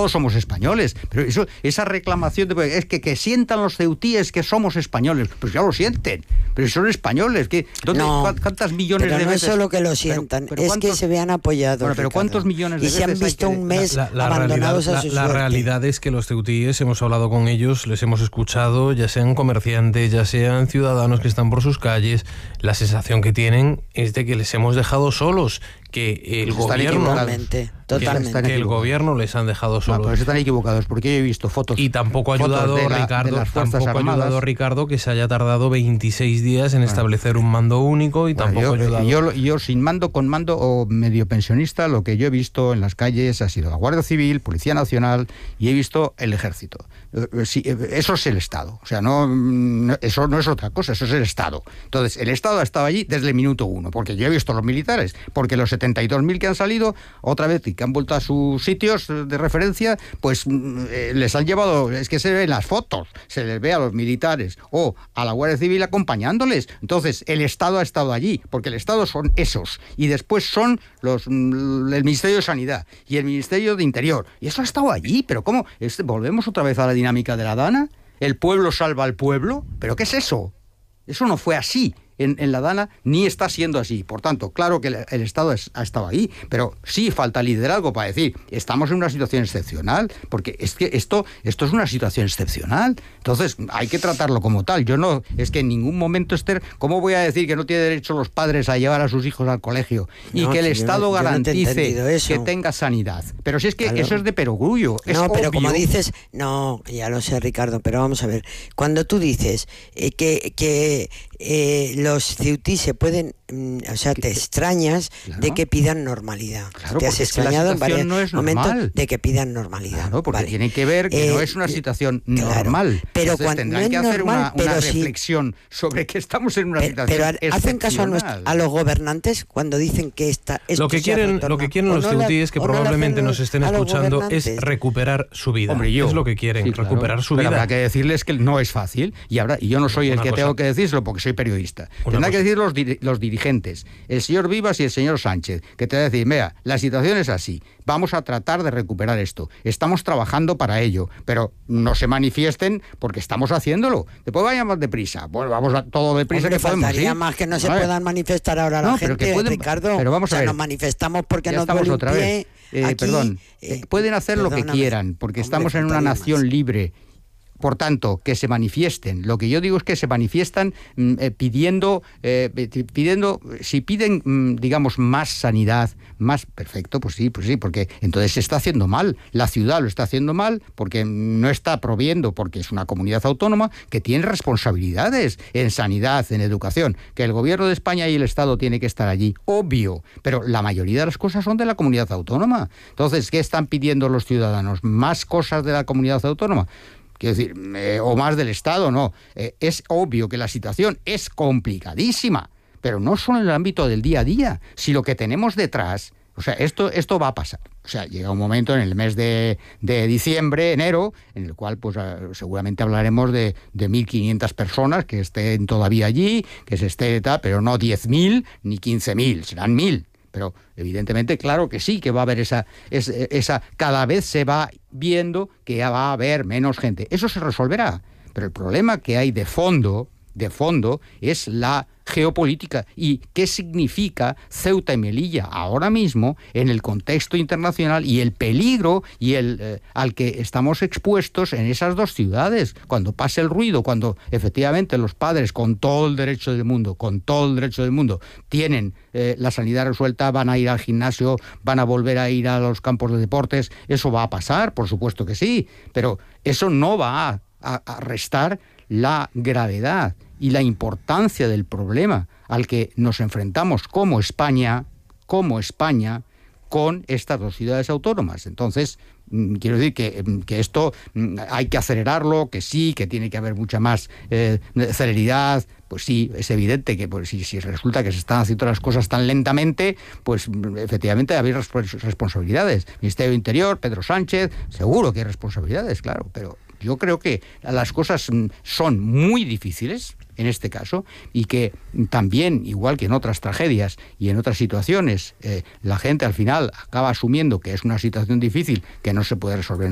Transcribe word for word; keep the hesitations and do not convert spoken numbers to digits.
todos somos españoles. Pero eso, esa reclamación de, es que, que sientan los ceutíes que somos españoles. Pues ya lo sienten, pero son españoles. ¿Qué, ¿dónde, no, ¿Cuántas millones pero de no veces? es solo que lo sientan, pero, pero es que se vean apoyados. Bueno, pero Ricardo. ¿cuántos millones de y veces? Y se han visto que, un mes la, la, la abandonados realidad, a su la, la suerte. realidad es que los ceutíes, hemos hablado con ellos, les hemos escuchado, ya sean comerciantes, ya sean ciudadanos que están por sus calles, la sensación que tienen es de que les hemos dejado solos, que el pues gobierno totalmente, totalmente. que, que el gobierno les han dejado solos. No, pero están equivocados, porque yo he visto fotos. Y tampoco ha ayudado, de la, Ricardo, de tampoco ha ayudado, Ricardo, que se haya tardado veintiséis días en bueno. establecer un mando único y bueno, tampoco yo, ha ayudado. Yo, yo sin mando, con mando o medio pensionista, lo que yo he visto en las calles ha sido la Guardia Civil, Policía Nacional y he visto el Ejército. Eso es el Estado. O sea, no, eso no es otra cosa, eso es el Estado. Entonces, el Estado ha estado allí desde el minuto uno, porque yo he visto los militares, porque los setenta y dos mil que han salido, otra vez, y que han vuelto a sus sitios de referencia, pues eh, les han llevado, es que se ven las fotos, se les ve a los militares o a la Guardia Civil acompañándoles. Entonces, el Estado ha estado allí, porque el Estado son esos, y después son los el Ministerio de Sanidad y el Ministerio de Interior, y eso ha estado allí. Pero ¿cómo? Es, volvemos otra vez a la dinámica de la Dana. ¿El pueblo salva al pueblo? ¿Pero qué es eso? Eso no fue así en, en la Dana, ni está siendo así. Por tanto, claro que el, el Estado es, ha estado ahí, pero sí falta liderazgo para decir, estamos en una situación excepcional, porque es que esto, esto es una situación excepcional. Entonces, hay que tratarlo como tal. Yo no, es que en ningún momento, Esther, ¿cómo voy a decir que no tiene derecho los padres a llevar a sus hijos al colegio y no, que el si Estado no, garantice no que tenga sanidad? Pero si es que claro. Eso es de perogrullo, es No, pero obvio. Como dices, no, ya lo sé, Ricardo, pero vamos a ver, cuando tú dices eh, que, que eh, los ceutí se pueden, o sea, te extrañas claro. de que pidan normalidad. Claro, te has extrañado en varios no es momentos de que pidan normalidad. Claro, porque vale. tiene que ver que eh, no es una situación claro, normal. Pero Entonces, cuando tendrán no que es hacer normal, una, una pero reflexión sí. sobre que estamos en una pero, situación pero hacen caso a, nuestro, a los gobernantes cuando dicen que esta lo que quieren lo que quieren los ceutíes que probablemente no nos estén escuchando es recuperar su vida. Hombre, yo, es lo que quieren, sí, recuperar claro. su pero vida. Habrá que decirles que no es fácil y habrá y yo no soy el que cosa. tengo que decírselo porque soy periodista. Tendrá que decir los, los dirigentes, el señor Vivas y el señor Sánchez, que te va a decir, mira, la situación es así, vamos a tratar de recuperar esto, estamos trabajando para ello, pero no se manifiesten porque estamos haciéndolo. Después vayan más deprisa, bueno, vamos a todo deprisa. Hombre, que podemos, faltaría ¿sí? más que no se ¿Vale? puedan manifestar ahora la no, gente, pero que pueden, Ricardo. Pero vamos o sea, a ver. nos manifestamos porque ya nos duele un otra pie. Vez. Eh, Aquí, perdón, eh, pueden hacer lo que quieran, porque Hombre, estamos en una nación más. libre. Por tanto, que se manifiesten. Lo que yo digo es que se manifiestan eh, pidiendo, eh, pidiendo, si piden, mm, digamos, más sanidad, más perfecto, pues sí, pues sí, porque entonces se está haciendo mal. La ciudad lo está haciendo mal porque no está proviendo, porque es una comunidad autónoma que tiene responsabilidades en sanidad, en educación, que el gobierno de España y el Estado tiene que estar allí, obvio, pero la mayoría de las cosas son de la comunidad autónoma. Entonces, ¿qué están pidiendo los ciudadanos? ¿Más cosas de la comunidad autónoma? Quiero decir, eh, o más del Estado, no. Eh, es obvio que la situación es complicadísima, pero no solo en el ámbito del día a día, si lo que tenemos detrás, o sea, esto, esto va a pasar. O sea, llega un momento en el mes de, de diciembre, enero, en el cual pues seguramente hablaremos de, de mil quinientas personas que estén todavía allí, que se esté tal, pero no diez mil ni quince mil, serán mil. Pero evidentemente, claro que sí, que va a haber esa, esa, esa... Cada vez se va viendo que va a haber menos gente. Eso se resolverá. Pero el problema que hay de fondo, de fondo, es la geopolítica. ¿Y qué significa Ceuta y Melilla ahora mismo en el contexto internacional y el peligro y el eh, al que estamos expuestos en esas dos ciudades? Cuando pase el ruido, cuando efectivamente los padres, con todo el derecho del mundo, con todo el derecho del mundo, tienen eh, la sanidad resuelta, van a ir al gimnasio, van a volver a ir a los campos de deportes, eso va a pasar, por supuesto que sí, pero eso no va a, a, a restar la gravedad y la importancia del problema al que nos enfrentamos como España, como España, con estas dos ciudades autónomas. Entonces, quiero decir que, que esto hay que acelerarlo, que sí, que tiene que haber mucha más eh, celeridad. Pues sí, es evidente que pues, si, si resulta que se están haciendo las cosas tan lentamente, pues efectivamente hay responsabilidades. Ministerio de Interior, Pedro Sánchez, seguro que hay responsabilidades, claro, pero yo creo que las cosas son muy difíciles en este caso y que también, igual que en otras tragedias y en otras situaciones, eh, la gente al final acaba asumiendo que es una situación difícil que no se puede resolver